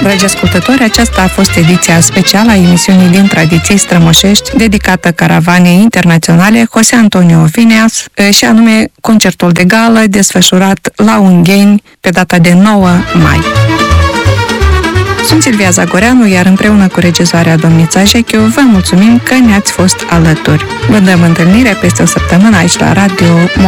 Dragi ascultători, aceasta a fost ediția specială a emisiunii din Tradiții Strămoșești, dedicată caravanei internaționale José Antonio Vineas, și anume concertul de gală desfășurat la Ungheni pe data de 9 mai. Sunt Silvia Zagoreanu, iar împreună cu regizoarea Domnița Jechiu vă mulțumim că ne-ați fost alături. Vă dăm întâlnire peste o săptămână aici la Radio